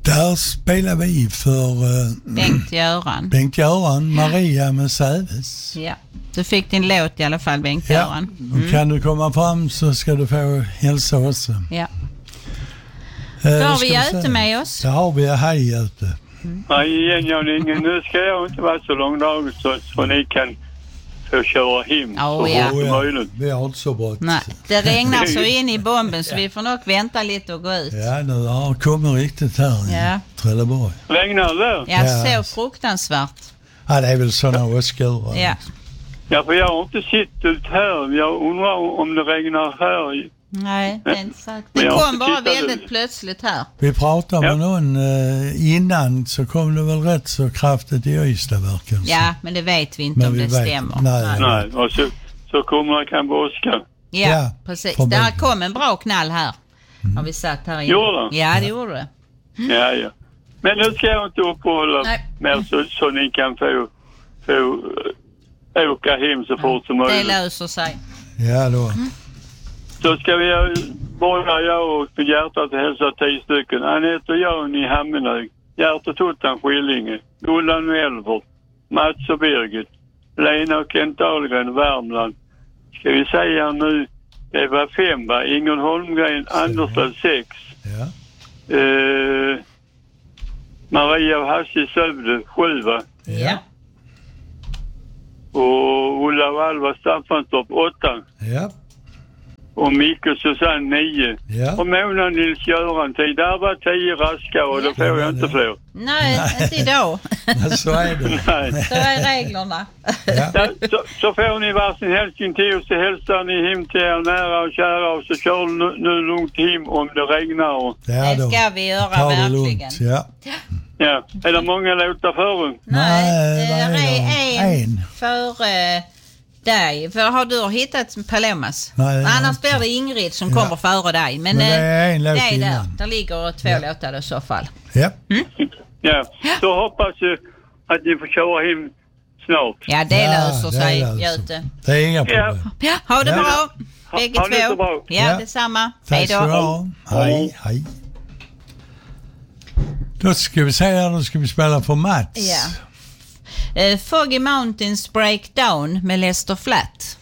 Där spelar vi för Bengt-Göran, Maria med Säves. Ja, du fick din låt i alla fall, Bengt-Göran. Ja, och kan du komma fram så ska du få hälsa också. Ja. Då har vi Göte med oss. Där har vi, hej Göte. Hej igen Jan-Inge, nu ska jag inte vara så långdraget så ni kan få köra hem så fort som möjligt. Vi har inte så brått. Nej, det regnar så in i bomben så vi får nog vänta lite och gå ut. Ja, nu har det kommit riktigt här i Trelleborg. Regnar det? Ja, så fruktansvärt. Ja, det är väl sådana åskurar. Ja, för jag har inte sett ut här. Jag undrar om det regnar här. Nej, det är inte sagt. Det kom bara väldigt plötsligt här. Vi pratade med någon innan, så kom det väl rätt så kraftigt i Ystadverken. Ja, men det vet vi inte om det stämmer. Nej, och så kommer det kan åska. Ja, precis. Det här kom en bra knall här. Har vi satt här inne. Gjorde det? Ja, det gjorde det. Ja. Men nu ska jag inte uppehålla mer så ni kan få åka hem så fort som möjligt. Det löser sig. Ja då. Så ska vi börja jag och hjärtat hälsa 10 stycken. Anette och Jan i Hammenhög. Hjärtat Tuttan Skillinge. Ullan och Elvert. Mats och Birgit. Lena och Kent Ahlgren, Värmland. Ska vi säga nu, det var 5 va? Ingen Holmgren, Anderslöv 6. Ja. Maria och Hasse Sövde 7 va? Ja. Och Ulla och Alva Staffanstorp 8. Ja. Och Micke och Susanne 9. Ja. Och Mona Nils-Göran 10. Där var 10 raska och då får jag inte fler. Nej, inte idag. Så är det. Nej. Så är reglerna. Ja. Så får ni varsin hälsning till oss. Så hälsar ni hem till er nära och kära. Och så kör nu lugnt hem om det regnar. Det ska vi göra verkligen. Ja. Är det många låtar för? Nej, det är en före dig. För har du hittat Palomas? Nej, annars blir det Ingrid som kommer före dig. Men det är en låt det är innan. där ligger 2 låtar i så fall. Ja. Ja, så hoppas jag att ni får köra hem snart. Ja, det löser sig, Göte. Det är inga problem. Ja, ha det bra. Bägge ha det två. bra. Ja, detsamma. Hej Tack så då. Hej. Då ska vi säga, då ska vi spela för Mats. Ja. Foggy Mountains Breakdown med Lester Flatt.